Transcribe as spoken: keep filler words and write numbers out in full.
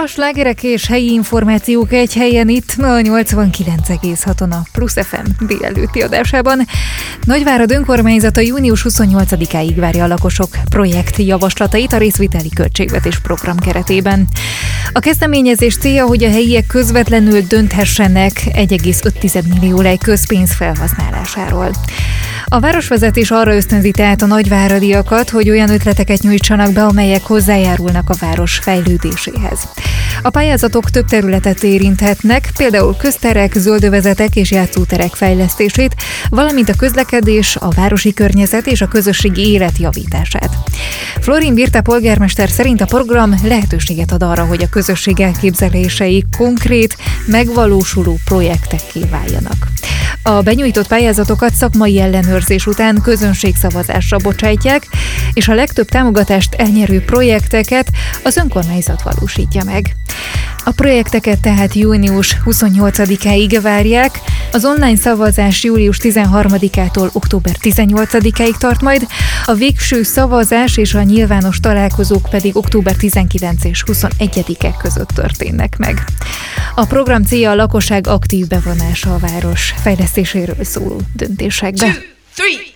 A slágerek és helyi információk egy helyen itt a nyolcvankilenc egész haton a Plusz ef em délelőtti adásában. Nagyvárad önkormányzata június huszonnyolcadikáig várja a lakosok projektjavaslatait a részviteli költségvetés program keretében. A kezdeményezés célja, hogy a helyiek közvetlenül dönthessenek egy egész öt millió lej közpénz felhasználásáról. A városvezetés arra ösztönzi tehát a nagyváradiakat, hogy olyan ötleteket nyújtsanak be, amelyek hozzájárulnak a város fejlődéséhez. A pályázatok több területet érinthetnek, például közterek, zöldövezetek és játszóterek fejlesztését, valamint a közlekedés, a városi környezet és a közösségi élet javítását. Florin Birta polgármester szerint a program lehetőséget ad arra, hogy a közösség elképzelései konkrét, megvalósuló projektekké váljanak. A benyújtott pályázatokat szakmai ellenőrzés után közönségszavazásra bocsájtják, és a legtöbb támogatást elnyerő projekteket az önkormányzat valósítja meg. A projekteket tehát június huszonnyolcadikáig várják, az online szavazás július tizenharmadikától október tizennyolcadikáig tart majd, a végső szavazás és a nyilvános találkozók pedig október tizenkilencedike és huszonegyedike között történnek meg. A program célja a lakosság aktív bevonása a város fejlesztéséről szóló döntésekbe. Two, three.